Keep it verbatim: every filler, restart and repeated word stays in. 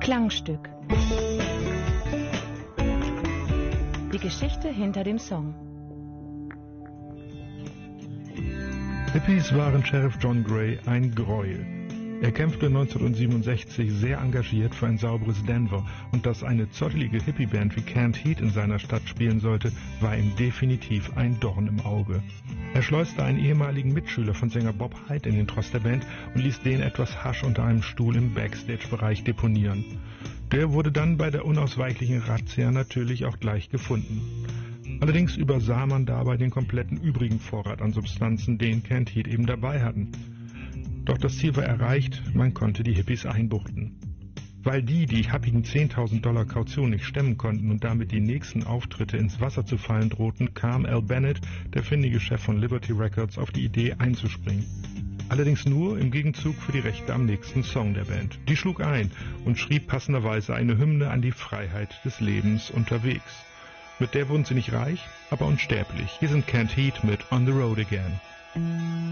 Klangstück. Die Geschichte hinter dem Song. Hippies waren Sheriff John Gray ein Gräuel. Er kämpfte neunzehnhundertsiebenundsechzig sehr engagiert für ein sauberes Denver, und dass eine zottelige Hippie-Band wie Canned Heat in seiner Stadt spielen sollte, war ihm definitiv ein Dorn im Auge. Er schleuste einen ehemaligen Mitschüler von Sänger Bob Hyde in den Tross der Band und ließ den etwas Hasch unter einem Stuhl im Backstage-Bereich deponieren. Der wurde dann bei der unausweichlichen Razzia natürlich auch gleich gefunden. Allerdings übersah man dabei den kompletten übrigen Vorrat an Substanzen, den Canned Heat eben dabei hatten. Doch das Ziel war erreicht, man konnte die Hippies einbuchten. Weil die die happigen zehntausend Dollar Kaution nicht stemmen konnten und damit die nächsten Auftritte ins Wasser zu fallen drohten, kam Al Bennett, der findige Chef von Liberty Records, auf die Idee einzuspringen. Allerdings nur im Gegenzug für die Rechte am nächsten Song der Band. Die schlug ein und schrieb passenderweise eine Hymne an die Freiheit des Lebens unterwegs. Mit der wurden sie nicht reich, aber unsterblich. Hier sind Canned Heat mit On the Road Again.